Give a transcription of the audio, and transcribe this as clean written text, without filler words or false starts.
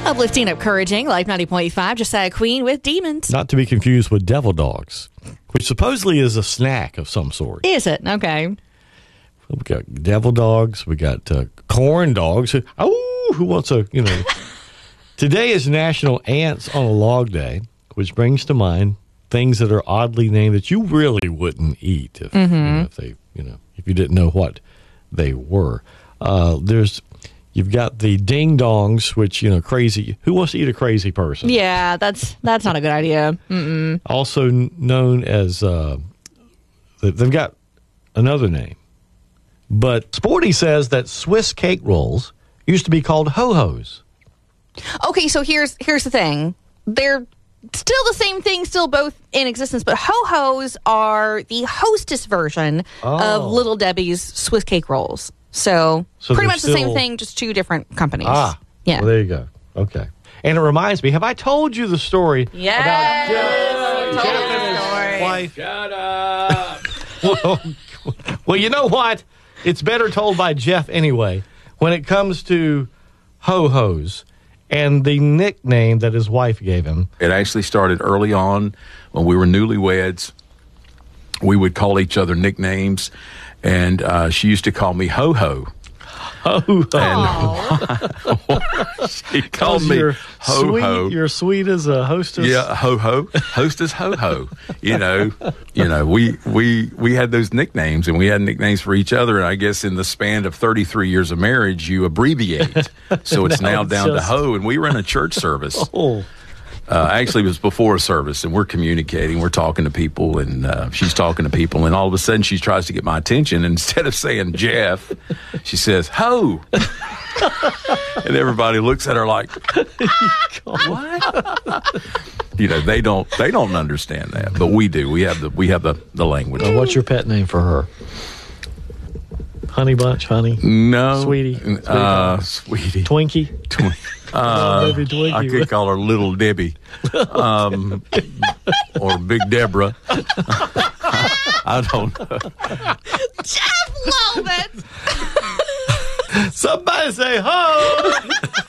Uplifting, encouraging, Life 90.5, Josiah Queen with Demons. Not to be confused with devil dogs, which supposedly is a snack of some sort. Is it? Okay. We got devil dogs. We got corn dogs. Who wants a, Today is National Ants on a Log Day, which brings to mind things that are oddly named that you really wouldn't eat if you didn't know what they were. You've got the ding dongs, which, crazy. Who wants to eat a crazy person? Yeah, that's not a good idea. Mm-mm. Also known as, they've got another name. But Sporty says that Swiss cake rolls used to be called ho-hos. Okay, so here's the thing. They're still the same thing, still both in existence, but ho-hos are the Hostess version of Little Debbie's Swiss cake rolls. So pretty much the same thing, just two different companies. Yeah. Well, there you go. Okay. And it reminds me, have I told you the story about Jeff and his wife? Shut up. Well, you know what? It's better told by Jeff anyway. When it comes to ho-hos and the nickname that his wife gave him. It actually started early on when we were newlyweds. We would call each other nicknames. And she used to call me Ho-Ho. Ho-Ho. She called me Ho-Ho. You're sweet as a hostess. Yeah, Ho-Ho. Hostess Ho-Ho. We had those nicknames, and we had nicknames for each other. And I guess in the span of 33 years of marriage, you abbreviate. So it's now down to Ho. And we were in a church service. Actually, it was before a service, and we're communicating. We're talking to people, and she's talking to people, and all of a sudden she tries to get my attention. And instead of saying Jeff, she says, Ho! And everybody looks at her like, what? They don't understand that, but we do. We have the language. What's your pet name for her? Honey Bunch, Honey? No. Sweetie? Sweetie. Twinkie? I could call her Little Debbie, or Big Deborah. I don't know. Jeff Lovett! Somebody say ho!